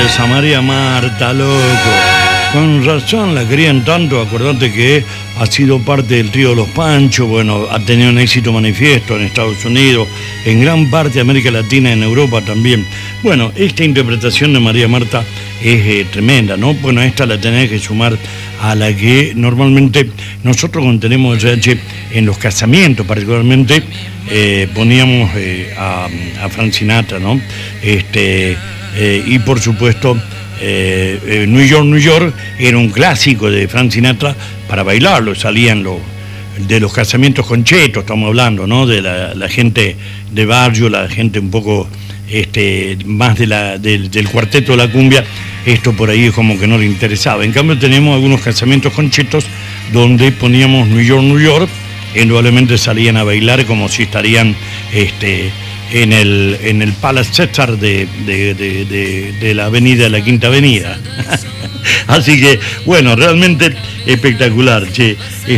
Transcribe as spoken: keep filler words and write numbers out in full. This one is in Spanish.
esa María Marta, loco. Con razón la querían tanto, acordate que ha sido parte del trío Los Panchos, bueno, ha tenido un éxito manifiesto en Estados Unidos, en gran parte de América Latina, en Europa también. Bueno, esta interpretación de María Marta es eh, tremenda, ¿no? Bueno, esta la tenés que sumar a la que normalmente nosotros cuando tenemos el R H en los casamientos particularmente, eh, poníamos eh, a, a Frank Sinatra, ¿no? Este, eh, y por supuesto... Eh, eh, New York, New York era un clásico de Frank Sinatra para bailarlo, salían los de los casamientos conchetos, estamos hablando, ¿no? De la, la gente de barrio, la gente un poco este, más de la, del, del cuarteto de la cumbia, esto por ahí como que no le interesaba. En cambio tenemos algunos casamientos conchetos donde poníamos New York, New York, e indudablemente salían a bailar como si estarían este, en el, en el Palace César de, de, de, de, de la avenida, de la Quinta Avenida. Así que, bueno, realmente espectacular, che.